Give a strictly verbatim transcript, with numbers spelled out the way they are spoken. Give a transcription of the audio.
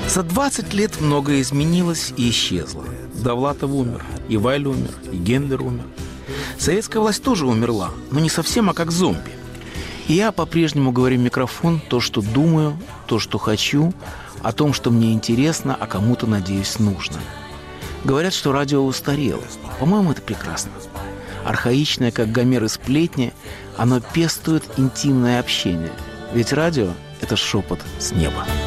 За двадцать лет многое изменилось и исчезло. Довлатов умер, и Вайль умер, и Гендер умер. Советская власть тоже умерла, но не совсем, а как зомби. И я по-прежнему говорю в микрофон то, что думаю, то, что хочу, о том, что мне интересно, а кому-то, надеюсь, нужно. Говорят, что радио устарело. По-моему, это прекрасно. Архаичное, как Гомер и сплетни, оно пестует интимное общение. Ведь радио – это шепот с неба.